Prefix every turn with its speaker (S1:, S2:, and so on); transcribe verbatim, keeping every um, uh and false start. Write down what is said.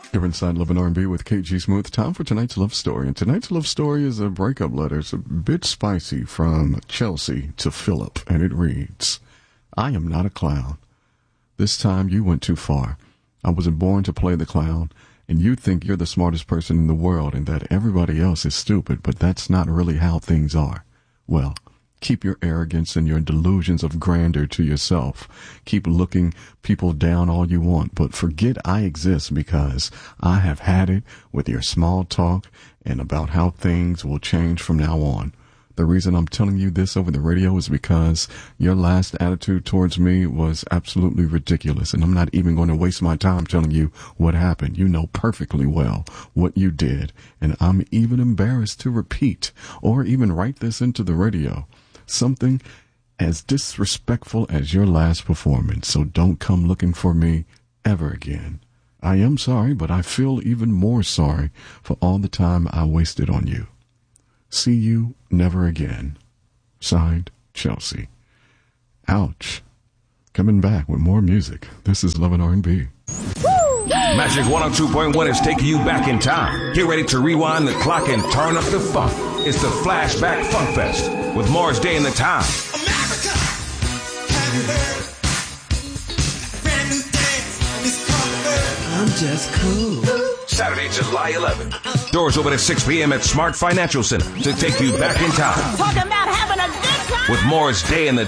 S1: You're inside Love and R and B with K G Smooth. Time for tonight's love story. And tonight's love story is a breakup letter. It's a bit spicy from Chelsea to Philip. And it reads, I am not a clown. This time you went too far. I wasn't born to play the clown. And you think you're the smartest person in the world and that everybody else is stupid. But that's not really how things are. Well, keep your arrogance and your delusions of grandeur to yourself. Keep looking people down all you want, but forget I exist, because I have had it with your small talk and about how things will change from now on. The reason I'm telling you this over the radio is because your last attitude towards me was absolutely ridiculous, and I'm not even going to waste my time telling you what happened. You know perfectly well what you did, and I'm even embarrassed to repeat or even write this into the radio. Something as disrespectful as your last performance, so don't come looking for me ever again. I am sorry, but I feel even more sorry for all the time I wasted on you. See you never again. Signed, Chelsea. Ouch. Coming back with more music. This is Love and R and B.
S2: Magic one oh two point one is taking you back in time. Get ready to rewind the clock and turn up the funk. It's the Flashback Funk Fest with Morris Day in the Time.
S3: America, have you heard? Brand new dance, it's called
S4: I'm just cool.
S2: Saturday, July eleventh. Doors open at six p.m. at Smart Financial Center to take you back in time.
S5: Talking about having a good time.
S2: With Morris Day in the